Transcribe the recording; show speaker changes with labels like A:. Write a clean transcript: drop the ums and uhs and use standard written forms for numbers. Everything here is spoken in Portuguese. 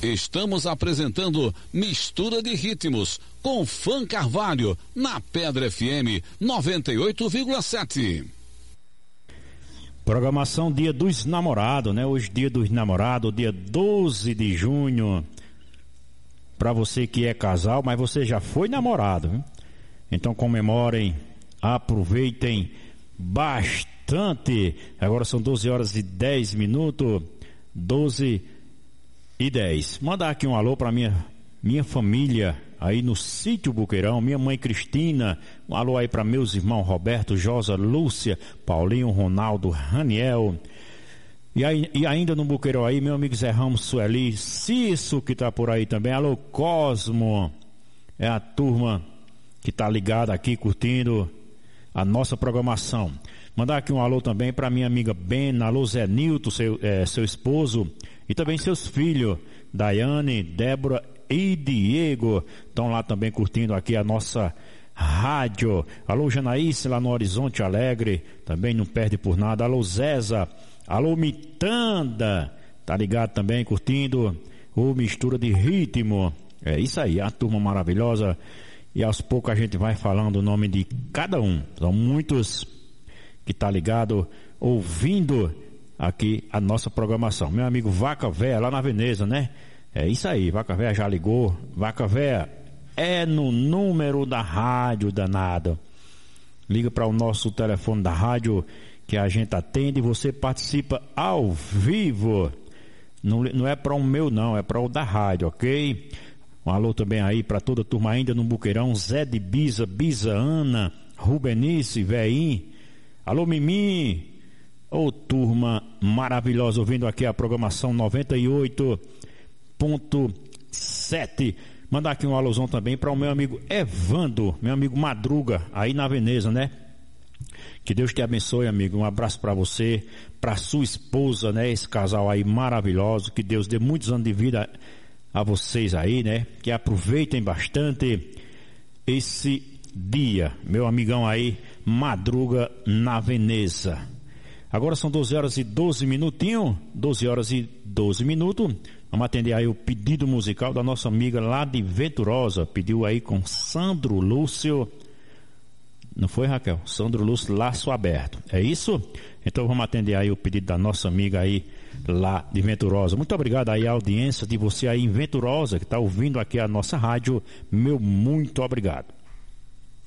A: Estamos apresentando Mistura de Ritmos com Fã Carvalho na Pedra FM 98,7.
B: Programação Dia dos Namorados, né? Hoje Dia dos Namorados, dia 12 de junho. Para você que é casal, mas você já foi namorado, hein? Então comemorem, aproveitem bastante. Agora são 12 horas e 10 minutos, 12 e 10. Mandar aqui um alô para minha família aí no Sítio Buqueirão, minha mãe Cristina, um alô aí para meus irmãos Roberto, Josa, Lúcia, Paulinho, Ronaldo, Raniel. E ainda no Buqueirão aí, meu amigo Zé Ramos, Sueli, Cício que tá por aí também, alô Cosmo, é a turma que tá ligada aqui curtindo a nossa programação. Mandar aqui um alô também para minha amiga Bena, alô Zé Nilton, seu esposo, e também seus filhos, Daiane, Débora e Diego, estão lá também curtindo aqui a nossa rádio. Alô Janaíce, lá no Horizonte Alegre, também não perde por nada. Alô Zéza, alô Mitanda, tá ligado também curtindo o Mistura de Ritmo. É isso aí, a turma maravilhosa. E aos poucos a gente vai falando o nome de cada um. São muitos que tá ligado, ouvindo aqui a nossa programação. Meu amigo Vaca Véia, lá na Veneza, né? É isso aí, Vaca Véia já ligou. Vaca Véia é no número da rádio, danado. Liga para o nosso telefone da rádio que a gente atende e você participa ao vivo. Não é para o meu não, é para o da rádio, ok? Um alô também aí para toda a turma ainda no Buqueirão, Zé de Biza, Biza Ana, Rubenice, Veim. Alô Mimi, ô turma maravilhosa, ouvindo aqui a programação 98.7. Mandar aqui um alôzão também para o meu amigo Evando, meu amigo Madruga, aí na Veneza, né? Que Deus te abençoe, amigo. Um abraço para você, para sua esposa, né? Esse casal aí maravilhoso. Que Deus dê muitos anos de vida a vocês aí, né? Que aproveitem bastante esse dia, meu amigão aí, Madruga na Veneza. Agora são 12 horas e 12 minutinhos, 12 horas e 12 minutos. Vamos atender aí o pedido musical da nossa amiga lá de Venturosa. Pediu aí com Sandro Lúcio. Não foi, Raquel? Sandro Lúcio, Laço Aberto. É isso? Então vamos atender aí o pedido da nossa amiga aí lá de Venturosa. Muito obrigado aí à audiência de você aí em Venturosa, que está ouvindo aqui a nossa rádio. Meu muito obrigado.